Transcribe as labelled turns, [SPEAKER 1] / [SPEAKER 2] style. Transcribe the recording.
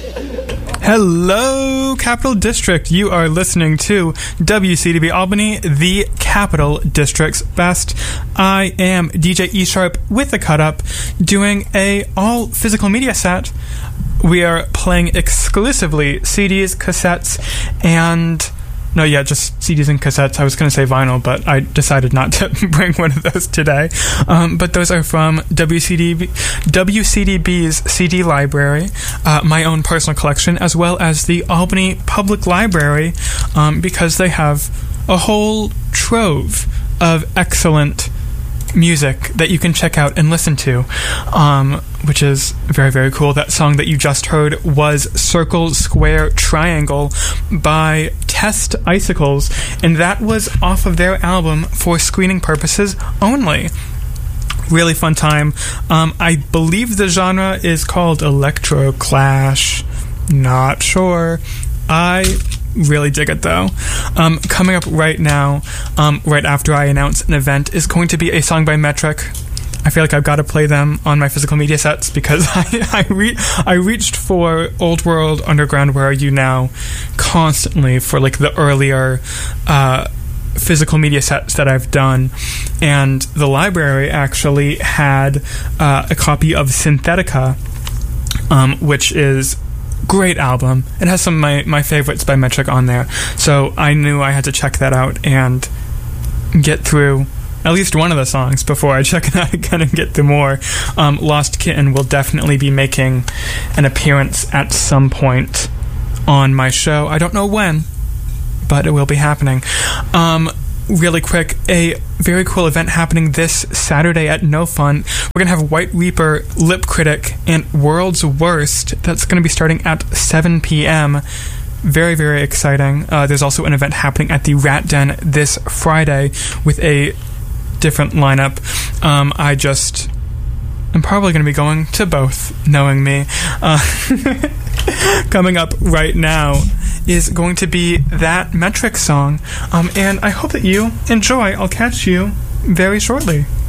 [SPEAKER 1] Hello, Capital District. You are listening to WCDB Albany, the Capital District's best. I am DJ E Sharp with the Cut Up, doing a all physical media set. We are playing exclusively CDs, cassettes, and... No, yeah, just CDs and cassettes. I was going to say vinyl, but I decided not to bring one of those today. But those are from WCDB's CD library, my own personal collection, as well as the Albany Public Library, because they have a whole trove of excellent music that you can check out and listen to, which is very, very cool. That song that you just heard was Circle, Square, Triangle by Test Icicles, and that was off of their album For Screening Purposes Only. Really fun time. I believe the genre is called Electro Clash. Not sure. I really dig it though. Coming up right now, right after I announce an event, is going to be a song by Metric. I feel like I've got to play them on my physical media sets because I reached for Old World, Underground, Where Are You Now constantly for like the earlier physical media sets that I've done, and the library actually had a copy of Synthetica, which is great album. It has some of my favorites by Metric on there, so I knew I had to check that out and get through at least one of the songs before I check it out again and get through more. Lost Kitten will definitely be making an appearance at some point on my show. I don't know when, but it will be happening. Really quick, a very cool event happening this Saturday at No Fun. We're going to have White Reaper, Lip Critic, and World's Worst. That's going to be starting at 7 p.m. Very, very exciting. There's also an event happening at the Rat Den this Friday with a different lineup. I'm probably going to be going to both, knowing me. Coming up right now is going to be that Metric song, and I hope that you enjoy. I'll catch you very shortly.